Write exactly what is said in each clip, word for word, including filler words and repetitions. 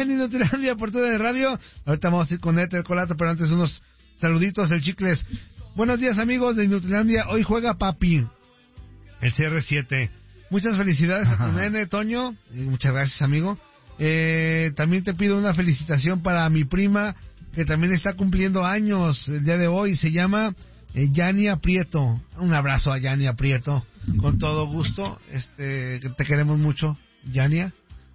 en Inutilandia por T V de Radio. Ahorita vamos a ir con Éter Colato, pero antes unos saluditos, el Chicles. Buenos días, amigos de Inutilandia. Hoy juega papi, el C R siete. Muchas felicidades a tu nene, Toño. Y muchas gracias, amigo. Eh, también te pido una felicitación para mi prima, que también está cumpliendo años el día de hoy. Se llama eh, Yania Prieto. Un abrazo a Yania Prieto, con todo gusto. Este, te queremos mucho, Yania.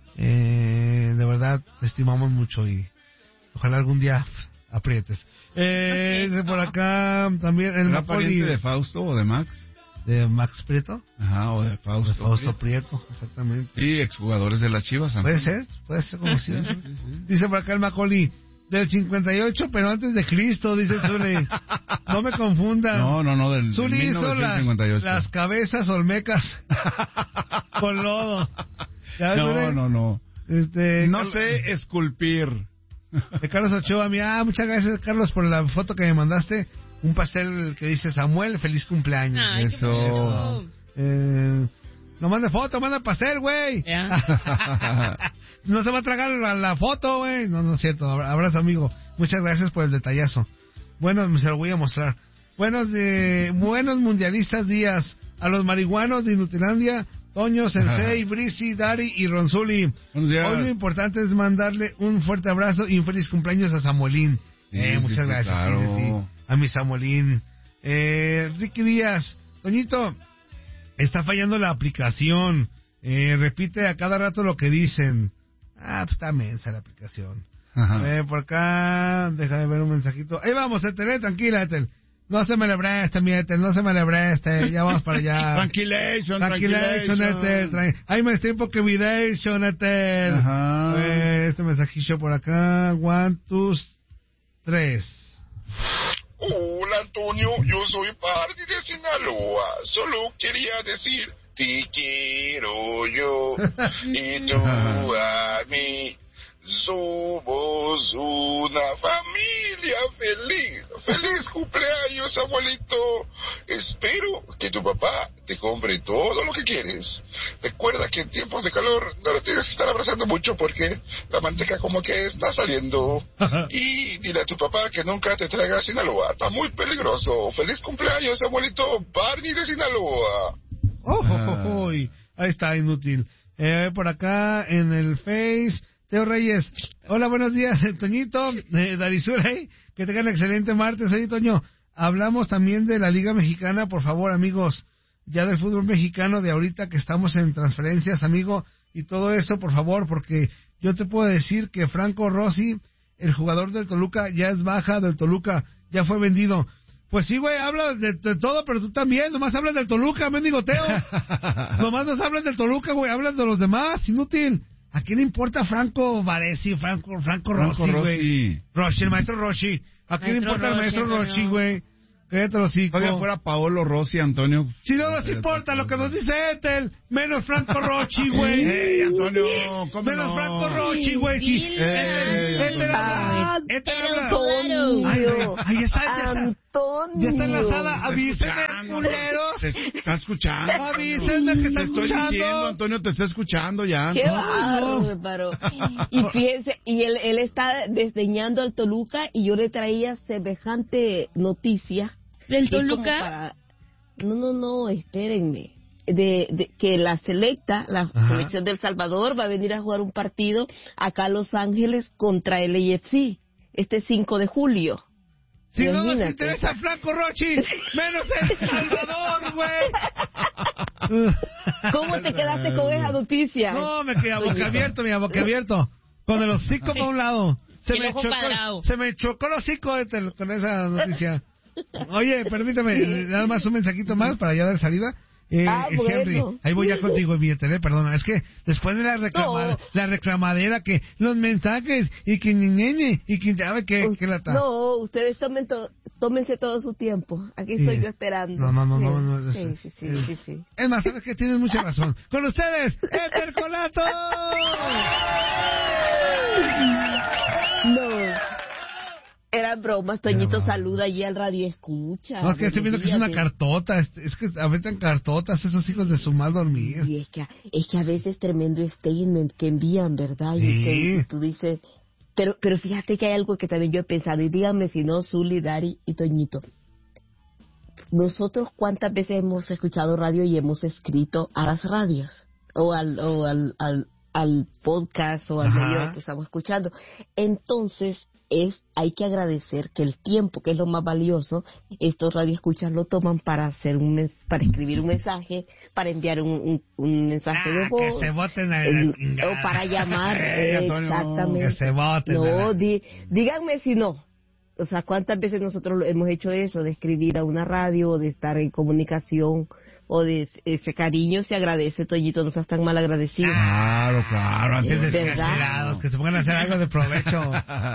Eh, de verdad, te estimamos mucho y ojalá algún día aprietes. Eh, okay. Por acá también el ¿Era pariente de Fausto o de Max? ¿De Max Prieto? Ajá, o de Fausto. De Fausto Prieto. Prieto, exactamente. Y exjugadores de las Chivas. Puede ser, puede ser conocido. Sí, sí, sí. Dice por acá el Macaulay, del cincuenta y ocho, pero antes de Cristo, dice Zuli. No me confundan. No, no, no, del Zuli hizo las, las cabezas olmecas con lodo. No, Zuli? no, no. Este, no Carlos, sé esculpir. De Carlos Ochoa, mira, ah, muchas gracias, Carlos, por la foto que me mandaste. Un pastel que dice Samuel, feliz cumpleaños. Ay, eso. Eh, no mande foto, manda pastel, güey. Yeah. No se va a tragar la, la foto, güey. No, no es cierto. Abrazo, amigo. Muchas gracias por el detallazo. Bueno, se lo voy a mostrar. Buenos, eh, buenos mundialistas días a los marihuanos de Inutilandia, Toño, Sensei, Brisi, Dari y Ronzuli. Hoy lo importante es mandarle un fuerte abrazo y un feliz cumpleaños a Samuelín. Sí, eh, sí, muchas sí, gracias. Claro. Sí, sí, a mi Samuelín. Eh, Ricky Díaz, Toñito, está fallando la aplicación. Eh, repite a cada rato lo que dicen. Ah, pues está mensa la aplicación. Eh, por acá, déjame ver un mensajito. Ahí vamos, Etel, tranquila, Etel. No se me le breste, mi Etel, no se me le breste. Ya vamos para allá. Tranquilation, tranquilation, Etel. Tra- Ay, me estoy poco vidation, Etel. Ajá. Eh, este mensajillo por acá. One, two, tres. Hola, Antonio, yo soy Pardi de Sinaloa. Solo quería decir, te quiero yo y tú a mí. Somos una familia feliz. Feliz cumpleaños, abuelito. Espero que tu papá te compre todo lo que quieres. Recuerda que en tiempos de calor no lo tienes que estar abrazando mucho porque la manteca como que está saliendo. Y dile a tu papá que nunca te traiga a Sinaloa. Está muy peligroso. Feliz cumpleaños, abuelito Barney de Sinaloa. Oh, oh, oh, ahí está, inútil. Eh, por acá en el Face, Teo Reyes. Hola, buenos días, Toñito, eh, Darizurey, que tengan excelente martes. Oye, Toño, hablamos también de la Liga Mexicana, por favor, amigos, ya del fútbol mexicano de ahorita que estamos en transferencias, amigo, y todo eso, por favor, porque yo te puedo decir que Franco Rossi, el jugador del Toluca, ya es baja del Toluca, ya fue vendido. Pues sí, güey, hablas de, de todo, pero tú también, nomás hablas del Toluca, mendigo Teo. Nomás nos hablas del Toluca, güey, hablas de los demás, inútil. ¿A quién le importa Franco Varesi, Franco, Franco Rossi, güey? Rossi, el maestro Rossi. ¿A quién le importa el maestro Rossi, güey? Cállate los hocico. Todavía fuera Paolo Rossi, Antonio. Si no nos importa lo que nos dice Etel, menos Franco Rossi, güey. ¡Ey, Antonio! ¿Cómo menos no? Franco Rossi, güey. Sí. Etel habla. Etel habla. Ahí está. Antonio. Ya está enlazada. Avísenme, culeros. Te está escuchando. Avísenme que está Te estoy escuchando. diciendo, Antonio, te está escuchando ya. Qué No, bárbaro, no. me paró. Y fíjense, y él, él está desdeñando al Toluca y yo le traía semejante noticia. ¿Del que como Toluca? para- No, no, no, espérenme. De, de que la selecta, la Ajá. selección del Salvador, va a venir a jugar un partido acá a Los Ángeles contra el A F C este cinco de julio. Si no nos Imagínate. interesa Franco Rossi, menos El Salvador, güey. ¿Cómo te quedaste con esa noticia? No, me quedé a boca abierto, mi a boca abierto. Con el hocico para un lado. Se El me, ojo chocó, cuadrado. se me chocó el hocico este, con esa noticia. Oye, permítame, nada más un mensajito más para ya dar salida. Eh, Ah, eh, bueno. Henry, ahí voy ya contigo, mi tele, perdona, es que después de la reclamada, No. la reclamadera que los mensajes y que ñeñe y que sabe que, que la ta- No, ustedes tomen to- tómense todo su tiempo. Aquí estoy Sí. yo esperando. No, no, no, no, no, Sí, es- sí, sí, es- sí, sí. Es más, sabes que tienes mucha razón. Con ustedes, Éter Colato. No. Eran bromas, Toñito Qué saluda allí al radio escucha. No, es que estoy viendo que es una cartota. Es, es que aventan cartotas esos hijos de su mal dormir. Y es que, es que a veces tremendo statement que envían, ¿verdad? Y, Sí. usted- y tú dices, pero pero fíjate que hay algo que también yo he pensado, y díganme si no, Zuli, Dari y Toñito. Nosotros cuántas veces hemos escuchado radio y hemos escrito a las radios, o al, o al, al, al podcast, o al Ajá. medio que estamos escuchando. Entonces, es hay que agradecer que el tiempo, que es lo más valioso, estos radioescuchas lo toman para hacer un mens- para escribir un mensaje, para enviar un, un, un mensaje de Ah, voz, que se voten a la el- chingada. o para llamar, Eh, Antonio, exactamente. Que se voten a No, la- di- díganme si no. O sea, ¿cuántas veces nosotros lo- hemos hecho eso, de escribir a una radio, o de estar en comunicación, o de ese cariño se agradece, Toñito, no seas tan mal agradecido. Claro, claro. Antes Antes de de ¿verdad? descarcelados, que se pongan a hacer algo de provecho.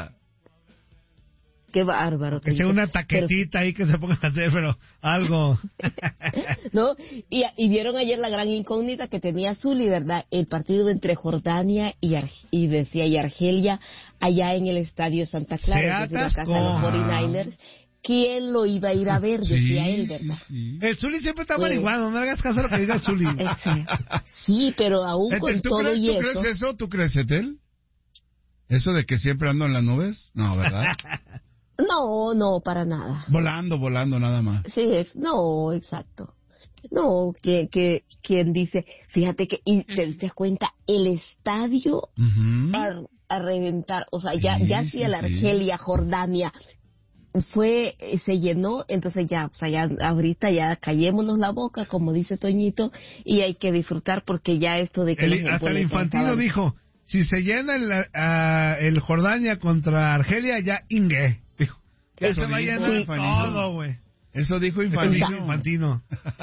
Qué bárbaro. Que sea Toñito. una taquetita ahí que se pongan a hacer, pero algo. Pero, ¿no? Y, y vieron ayer la gran incógnita que tenía Zuli, ¿verdad? El partido entre Jordania y, Ar- y decía y Argelia, allá en el estadio Santa Clara, Se que es la casa de los atascó. cuarenta y nueve ers. ¿Quién lo iba a ir a ver? Decía él, sí, ¿verdad? sí. El Zuli siempre está Pues- marihuano, no hagas caso a lo que diga el Zuli. Ese- Sí, pero aún Este, con ¿Tú, todo crees, y ¿Tú eso. crees eso? ¿Tú crees, Etel? ¿Eso de que siempre ando en las nubes? No, ¿verdad? No, no, para nada. Volando, volando nada más. Sí, es, no, exacto. No, que, que, quien dice, fíjate que, y te diste cuenta, el estadio Ujú. a, a reventar, o sea, ya, Sí, ya sí, si el sí. Argelia, Jordania, fue, eh, se llenó, entonces ya, o sea, ya ahorita ya callémonos la boca, como dice Toñito, y hay que disfrutar porque ya esto de que los El- hasta el boletos infantino estaban- dijo, si se llena el, ah, el Jordania contra Argelia, ya ingue. Dijo, ya Eso se va a dijo llenar Infantino. todo, güey. Eso dijo Dijo Infantino. Infantino.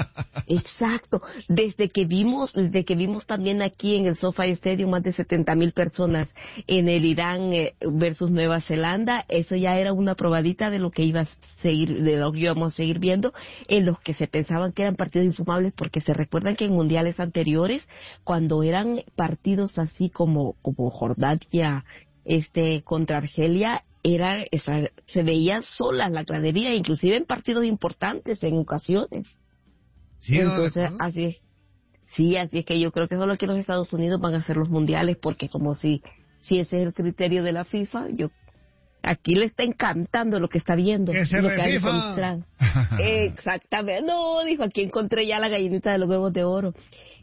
Exacto, desde que vimos, desde que vimos también aquí en el SoFi Stadium más de setenta mil personas en el Irán eh, versus Nueva Zelanda, eso ya era una probadita de lo que iba a seguir, de lo que íbamos a seguir viendo, en los que se pensaban que eran partidos infumables, porque se recuerdan que en mundiales anteriores, cuando eran partidos así como, como Jordania, este, contra Argelia, era, esa, se veía sola la gradería, inclusive en partidos importantes en ocasiones. Sí, ¿no? Entonces, ¿De acuerdo? así es. Sí, así es que yo creo que solo aquí en los Estados Unidos van a hacer los mundiales, porque como si, si ese es el criterio de la FIFA, yo aquí le está encantando lo que está viendo. Que se lo que hay reviva. con plan. Exactamente. No, dijo, aquí encontré ya la gallinita de los huevos de oro.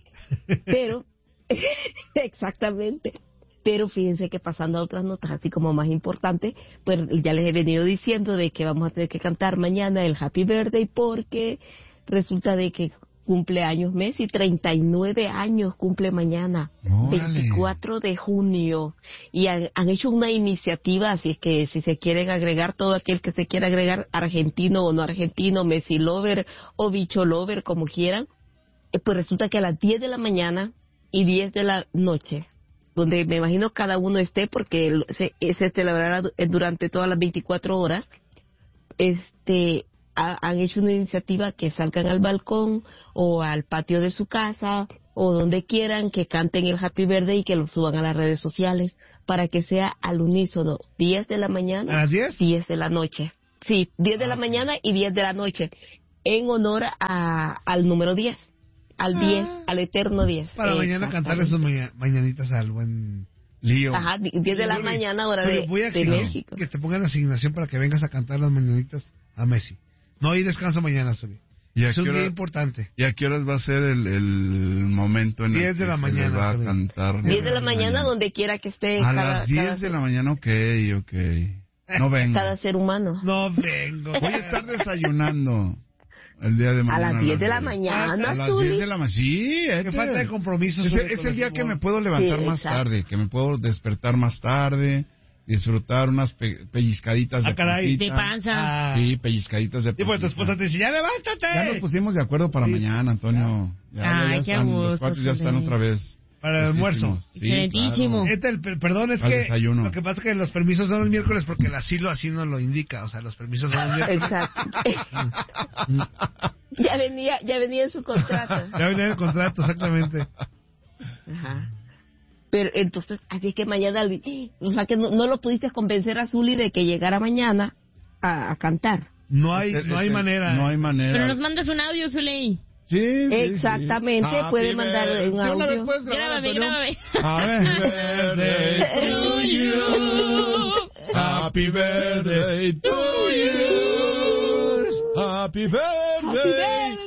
Pero, exactamente. Pero fíjense que pasando a otras notas así como más importantes, pues ya les he venido diciendo de que vamos a tener que cantar mañana el Happy Birthday porque resulta de que cumple años Messi, treinta y nueve años cumple mañana, Órale. veinticuatro de junio, y han, han hecho una iniciativa, así es que si se quieren agregar, todo aquel que se quiera agregar, argentino o no argentino, Messi lover o bicho lover, como quieran, eh, pues resulta que a las diez de la mañana y diez de la noche, donde me imagino cada uno esté, porque el- se, se celebrará du- durante todas las veinticuatro horas, este ha- han hecho una iniciativa que salgan al balcón o al patio de su casa o donde quieran, que canten el Happy Birthday y que lo suban a las redes sociales para que sea al unísono, diez de la ¿A mañana, las diez? diez de la noche. Sí, diez de la mañana y diez de la noche, en honor a, al número diez, al diez, al eterno diez. Para mañana cantarle sus maña- mañanitas al buen... Lío. Ajá, di- diez de la Yuri, mañana, hora Yuri, de, voy a de exigir México. que te pongan asignación para que vengas a cantar las mañanitas a Messi. No hay descanso mañana, Zuli. ¿Y a Es un qué hora- día importante. ¿Y a qué horas va a ser el, el momento en el diez de que la se mañana, le va a Zuli. cantar? diez de la mañana, donde quiera que esté A cada, las diez cada, de la mañana, ok, ok. No vengo. cada ser humano. No vengo. Voy a estar desayunando el día de A mañana. las diez de la diez. mañana, A las Zuli. diez de la mañana, sí. Qué este. falta de compromiso. Es, Zuli, es con el día que fútbol. me puedo levantar Sí, más exacto. tarde, que me puedo despertar más tarde, disfrutar unas pe- pellizcaditas de Ah, caray. pancita. De panza. Ah. Sí, pellizcaditas de Y pues tu pancita. esposa te dice, ya levántate. Ya nos pusimos de acuerdo para Sí. mañana, Antonio. Ya, ya, Ay, ya qué están, los gusto, cuates ya están Zuli. otra vez. Para el almuerzo. listísimos. Sí, Excelentísimo. claro. Este, el, per- perdón, es Al que desayuno. lo que pasa es que los permisos son los miércoles porque el asilo así nos lo indica. O sea, los permisos son los miércoles. Exacto. ya venía, ya venía en su contrato. Ya venía el contrato, exactamente. Ajá. Pero entonces, así es que mañana, o sea que no, no lo pudiste convencer a Zuli de que llegara mañana a, a cantar. No hay, no hay manera. No hay manera. Pero nos mandas un audio, Zuley. Sí, sí, Exactamente, sí. puede Happy mandar birthday. un ¿De una vez audio. puedes grabar, Grábame, Antonio? grábame. Happy birthday to you. Happy birthday to you. Happy birthday. Happy birthday.